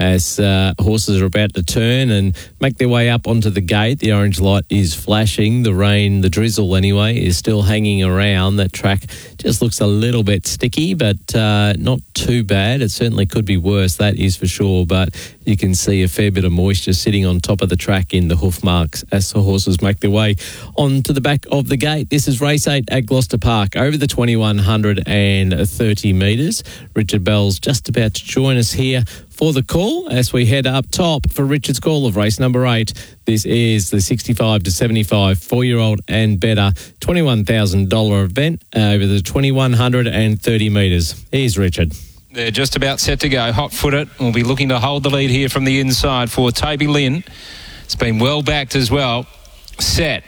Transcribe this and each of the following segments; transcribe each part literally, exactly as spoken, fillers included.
as uh, horses are about to turn and make their way up onto the gate. The orange light is flashing. The rain, the drizzle anyway, is still hanging around. That track just looks a little bit sticky, but uh, not too bad. It certainly could be worse, that is for sure, but you can see a fair bit of moisture sitting on top of the track in the hoof marks as the horses make their way onto the back of the gate. This is race eight at Gloucester Park over the twenty-one hundred thirty metres. Richard Bell's just about to join us here for the call as we head up top for Richard's call of race number eight. This is the sixty-five to seventy-five four-year-old and better twenty-one thousand dollars event over the twenty-one hundred thirty metres. Here's Richard. They're just about set to go. Hot-footed will be looking to hold the lead here from the inside for Toby Lynn. It's been well backed as well. Set.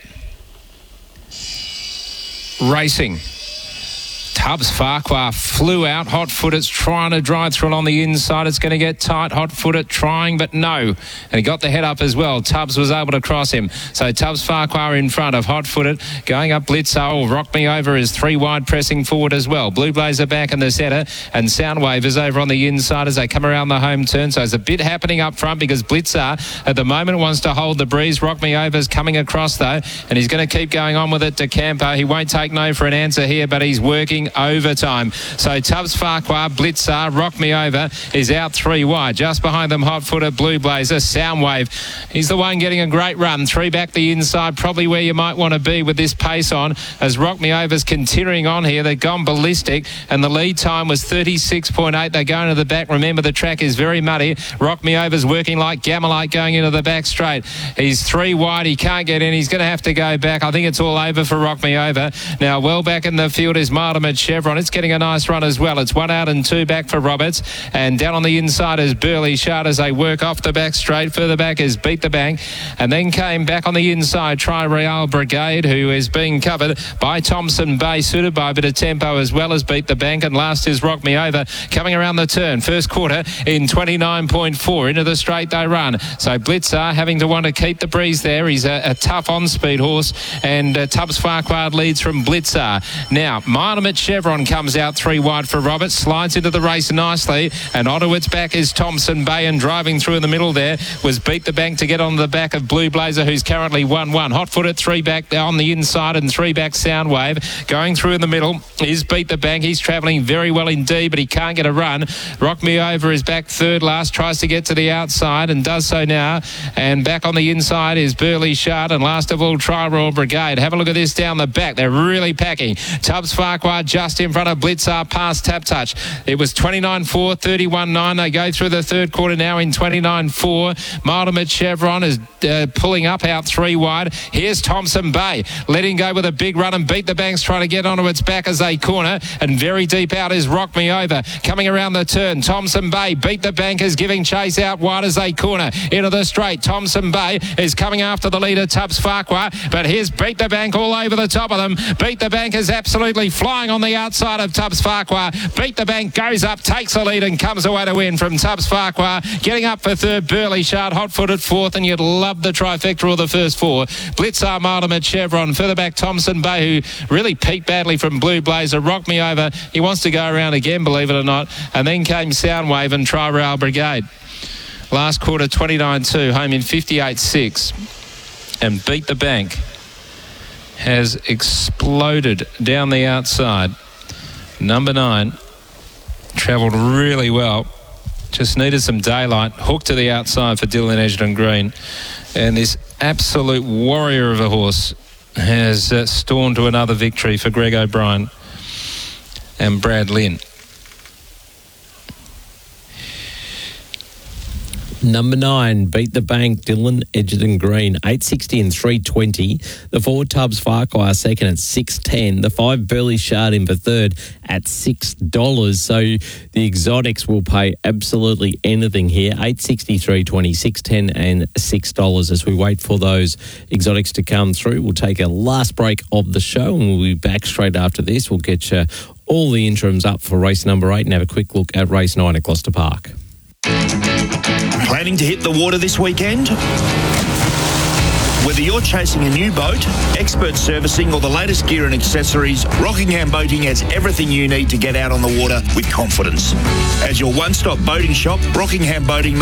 Racing. Tubbs Farquhar flew out. Hot-footed's trying to drive through it on the inside. It's going to get tight. Hot-footed trying, but no. And he got the head up as well. Tubbs was able to cross him. So Tubbs Farquhar in front of Hot-footed. Going up Blitzer. Oh, Rock Me Over is three wide pressing forward as well. Blue Blazer back in the centre. And Soundwave is over on the inside as they come around the home turn. So there's a bit happening up front because Blitzer at the moment wants to hold the breeze. Rock Me Over's coming across though. And he's going to keep going on with it to Campo. He won't take no for an answer here, but he's working overtime. So Tubbs Farquhar, Blitzer, Rock Me Over is out three wide. Just behind them, Hot-footed, Blue Blazer, Soundwave. He's the one getting a great run. Three back the inside, probably where you might want to be with this pace on. As Rock Me Over's continuing on here, they've gone ballistic, and the lead time was thirty-six point eight. They're going to the back. Remember, the track is very muddy. Rock Me Over's working like Gamelite going into the back straight. He's three wide. He can't get in. He's going to have to go back. I think it's all over for Rock Me Over. Now, well back in the field is Martimer Chevron. It's getting a nice run as well. It's one out and two back for Roberts. And down on the inside is Burley Shard as they work off the back straight. Further back is Beat the Bank. And then came back on the inside Tri Royale Brigade, who is being covered by Thompson Bay, suited by a bit of tempo as well as Beat the Bank. And last is Rock Me Over coming around the turn. First quarter in twenty-nine point four. Into the straight they run. So Blitzer having to want to keep the breeze there. He's a, a tough on-speed horse. And uh, Tubbs Farquhar leads from Blitzer. Now, Martimer Chevron comes out three wide for Roberts, slides into the race nicely, and onto its back is Thompson Bay, and driving through in the middle there was Beat the Bank to get on the back of Blue Blazer, who's currently one one. Hot-footed, three back on the inside and three back Soundwave. Going through in the middle is Beat the Bank. He's travelling very well indeed, but he can't get a run. Rock Me Over is back third last, tries to get to the outside and does so now, and back on the inside is Burley Shard, and last of all Tri Royal Brigade. Have a look at this down the back. They're really packing. Tubbs Farquhar just in front of Blitzer past Tap Touch. It was twenty-nine four, thirty-one nine. They go through the third quarter now in twenty-nine four. Martimer Chevron is uh, pulling up out three wide. Here's Thompson Bay letting go with a big run, and Beat the Bank's trying to get onto its back as they corner, and very deep out is Rock Me Over coming around the turn. Thompson Bay, Beat the Bank is giving chase out wide as they corner into the straight. Thompson Bay is coming after the leader Tubbs Farquhar, but here's Beat the Bank all over the top of them. Beat the Bank is absolutely flying on the outside of Tubbs Farquhar. Beat the Bank goes up, takes the lead and comes away to win from Tubbs Farquhar. Getting up for third, Burley Shard, Hot-footed fourth, and you'd love the trifecta of the first four. Blitzer, Martimer Chevron. Further back, Thompson Bay, who really peaked badly from Blue Blazer. Rock Me Over. He wants to go around again, believe it or not. And then came Soundwave and Tri Royale Brigade. Last quarter, twenty-nine two, home in fifty-eight six. And Beat the Bank has exploded down the outside. Number nine travelled really well. Just needed some daylight. Hooked to the outside for Dylan Edgerton Green. And this absolute warrior of a horse has uh, stormed to another victory for Greg O'Brien and Brad Lynn. Number nine, Beat the Bank, Dylan Edgerton Green, eight sixty and three twenty. The four, Tubbs Farquhar, second at six ten. The five, Burley Shard in for third at six dollars. So the exotics will pay absolutely anything here. eight sixty, three twenty, six ten and six dollars as we wait for those exotics to come through. We'll take a last break of the show and we'll be back straight after this. We'll get you all the interims up for race number eight and have a quick look at race nine at Gloucester Park. Planning to hit the water this weekend? Whether you're chasing a new boat, expert servicing or the latest gear and accessories, Rockingham Boating has everything you need to get out on the water with confidence. As your one-stop boating shop, Rockingham Boating